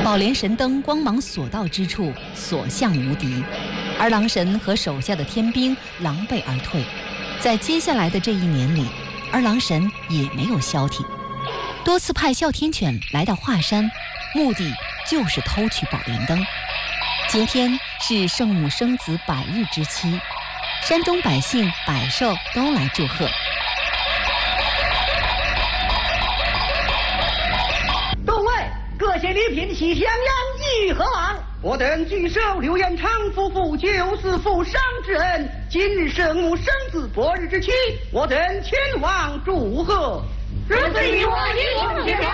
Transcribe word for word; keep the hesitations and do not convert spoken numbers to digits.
宝莲神灯光芒所到之处，所向无敌，而狼神和手下的天兵狼狈而退。在接下来的这一年里，而狼神也没有消停，多次派哮天犬来到华山，目的就是偷取宝莲灯。今天是圣母生子百日之期，山中百姓百兽都来祝贺。 众位，各些礼品喜相央，意何往？ 我等聚首刘延昌夫妇九死负伤之恩，今日圣母生子百日之期，我等前往祝贺。 如此与我一同前往。